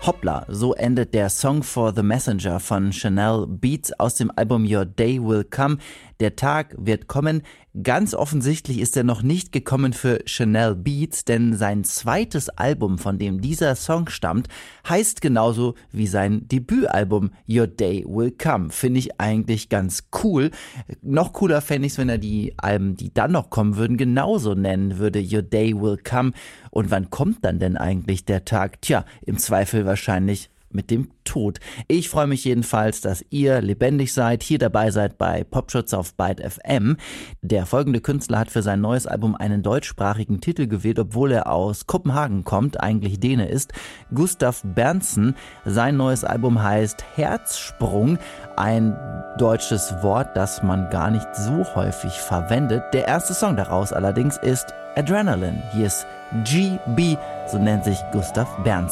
Hoppla, so endet der Song for the Messenger von Chanel Beats aus dem Album Your Day Will Come. Der Tag wird kommen. Ganz offensichtlich ist er noch nicht gekommen für Chanel Beats, denn sein zweites Album, von dem dieser Song stammt, heißt genauso wie sein Debütalbum Your Day Will Come. Finde ich eigentlich ganz cool. Noch cooler fände ich es, wenn er die Alben, die dann noch kommen würden, genauso nennen würde, Your Day Will Come. Und wann kommt dann denn eigentlich der Tag? Tja, im Zweifel wahrscheinlich mit dem Tod. Ich freue mich jedenfalls, dass ihr lebendig seid, hier dabei seid bei Popschutz auf Byte FM. Der folgende Künstler hat für sein neues Album einen deutschsprachigen Titel gewählt, obwohl er aus Kopenhagen kommt, eigentlich Däne ist. Gustav Berntsen. Sein neues Album heißt Herzsprung, ein deutsches Wort, das man gar nicht so häufig verwendet. Der erste Song daraus allerdings ist Adrenaline. Hier ist GB, so nennt sich Gustav Berntsen.